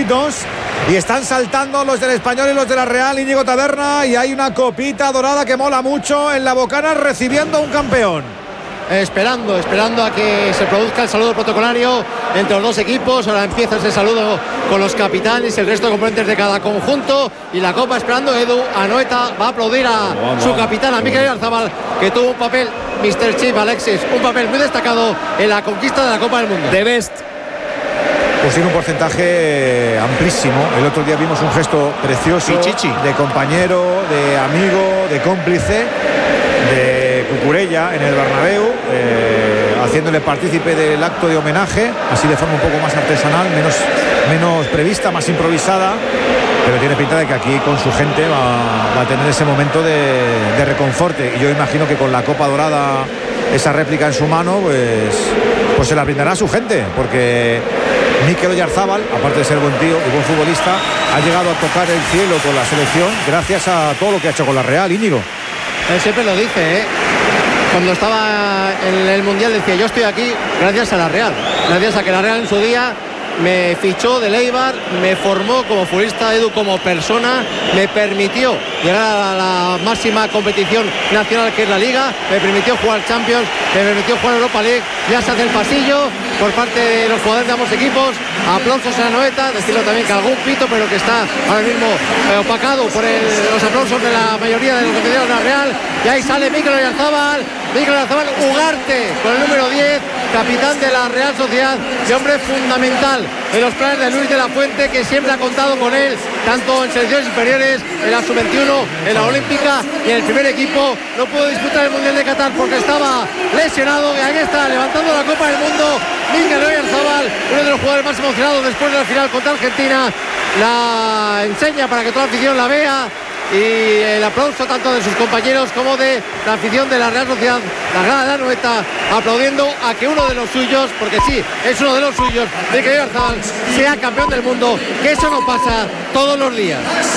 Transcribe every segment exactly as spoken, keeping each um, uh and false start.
circuitos y están saltando los del Español y los de la Real, Íñigo Taberna, y hay una copita dorada que mola mucho en la bocana recibiendo a un campeón. Esperando, esperando a que se produzca el saludo protocolario entre los dos equipos. Ahora empieza ese saludo con los capitanes y el resto de componentes de cada conjunto. Y la copa esperando. Edu Anoeta va a aplaudir a vamos, su capitán, a Mikel Oyarzabal, que tuvo un papel, mister Chip, Alexis, un papel muy destacado en la conquista de la Copa del Mundo. The best. Pues tiene un porcentaje amplísimo. El otro día vimos un gesto precioso de compañero, de amigo, de cómplice, de Cucurella en el Bernabéu, eh, haciéndole partícipe del acto de homenaje, así de forma un poco más artesanal, menos, menos prevista, más improvisada, pero tiene pinta de que aquí con su gente va, va a tener ese momento de, de reconforte. Y yo imagino que con la Copa Dorada, esa réplica en su mano, pues, pues se la brindará a su gente, porque Mikel Oyarzabal, aparte de ser buen tío y buen futbolista, ha llegado a tocar el cielo con la selección gracias a todo lo que ha hecho con la Real, Íñigo. Él siempre lo dice, ¿eh? Cuando estaba en el Mundial decía: yo estoy aquí gracias a la Real, gracias a que la Real en su día me fichó del Eibar, me formó como futbolista, Edu, como persona, me permitió llegar a la máxima competición nacional que es la Liga, me permitió jugar Champions, me permitió jugar Europa League. Ya se hace el pasillo por parte de los jugadores de ambos equipos. Aplausos a Anoeta, decirlo también que algún pito, pero que está ahora mismo eh, opacado por el, los aplausos de la mayoría de los aficionados de la Real. Y ahí sale Mikel Oyarzabal, Mikel Oyarzabal, Ugarte con el número diez, capitán de la Real Sociedad y hombre fundamental en los planes de Luis de la Fuente, que siempre ha contado con él, tanto en selecciones inferiores, en la sub veintiuno, en la Olímpica y en el primer equipo. No pudo disputar el Mundial de Qatar porque estaba lesionado, y ahí está levantando la Copa del Mundo Mikel Oyarzabal, uno de los jugadores más emocionados después de la final contra Argentina. La enseña para que toda la afición la vea, y el aplauso tanto de sus compañeros como de la afición de la Real Sociedad, la grada de Anoeta, aplaudiendo a que uno de los suyos, porque sí, es uno de los suyos, Mikel Oyarzabal, sea campeón del mundo, que eso no pasa todos los días.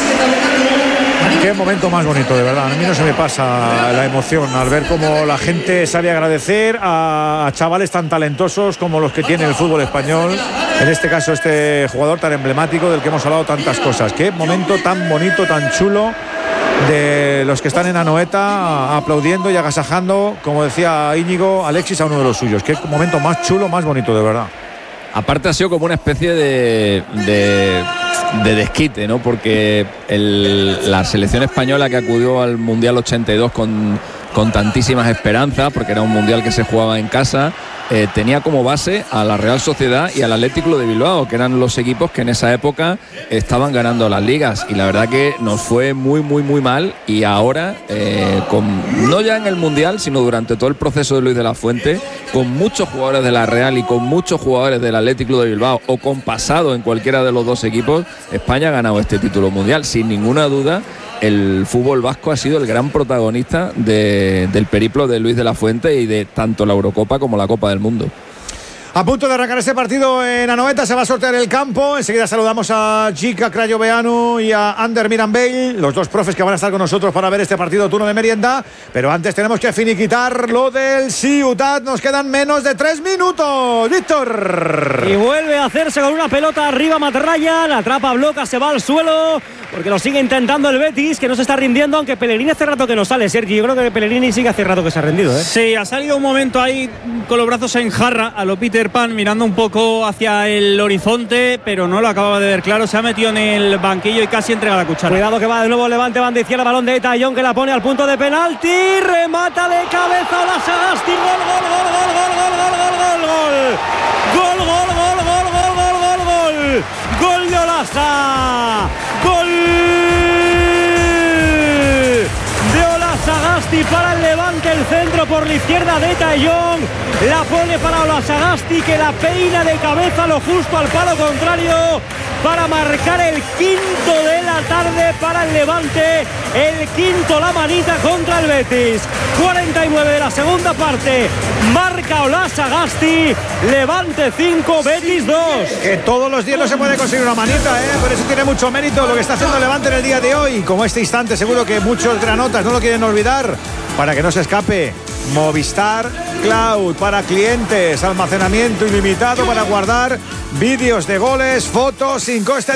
Qué momento más bonito, de verdad. A mí no se me pasa la emoción al ver cómo la gente sabe agradecer a chavales tan talentosos como los que tiene el fútbol español. En este caso, este jugador tan emblemático del que hemos hablado tantas cosas. Qué momento tan bonito, tan chulo, de los que están en Anoeta aplaudiendo y agasajando, como decía Íñigo, Alexis, a uno de los suyos. Qué momento más chulo, más bonito, de verdad. Aparte ha sido como una especie de, de, de desquite, ¿no? Porque el, la selección española, que acudió al Mundial ochenta y dos con, con tantísimas esperanzas, porque era un Mundial que se jugaba en casa, eh, tenía como base a la Real Sociedad y al Athletic Club de Bilbao, que eran los equipos que en esa época estaban ganando las ligas, y la verdad que nos fue muy muy muy mal. Y ahora, eh, con, no ya en el Mundial, sino durante todo el proceso de Luis de la Fuente, con muchos jugadores de la Real y con muchos jugadores del Athletic Club de Bilbao, o con pasado en cualquiera de los dos equipos, España ha ganado este título mundial. Sin ninguna duda, el fútbol vasco ha sido el gran protagonista de, del periplo de Luis de la Fuente y de tanto la Eurocopa como la Copa del Mundo. A punto de arrancar este partido en Anoeta, se va a sortear el campo. Enseguida saludamos a Jica Crayoveanu y a Ander Miranbell, los dos profes que van a estar con nosotros para ver este partido turno de merienda. Pero antes tenemos que finiquitar lo del Ciutat. Nos quedan menos de tres minutos. Víctor. Y vuelve a hacerse con una pelota arriba Matraya. La atrapa, bloca, se va al suelo, porque lo sigue intentando el Betis, que no se está rindiendo, aunque Pellegrini hace rato que no sale, Sergi. Yo creo que Pellegrini sigue hace rato que se ha rendido, ¿eh? Sí, ha salido un momento ahí con los brazos en jarra a lo Peter Pan, mirando un poco hacia el horizonte, pero no lo acababa de ver claro. Se ha metido en el banquillo y casi entrega la cuchara. Cuidado que va de nuevo Levante, banda izquierda, balón de Tallón, que la pone al punto de penalti, remata de cabeza Ola Sagasti, gol, gol, gol, gol, gol, gol, gol, gol, gol, gol, gol, gol, gol, gol, gol, gol, gol de Olasa, gol de Ola Sagasti para el Levante, el centro por la izquierda de Tallón, la pone para Ola Sagasti, que la peina de cabeza lo justo al palo contrario para marcar el quinto de la tarde para el Levante, el quinto la manita contra el Betis. cuarenta y nueve de la segunda parte, marca Ola Sagasti, Levante cinco, Betis dos. Que todos los días no se puede conseguir una manita, ¿eh? Por eso tiene mucho mérito lo que está haciendo el Levante en el día de hoy. Como este instante, seguro que muchos granotas no lo quieren olvidar, para que no se escape. Movistar Cloud para clientes, almacenamiento ilimitado para guardar vídeos de goles, fotos sin coste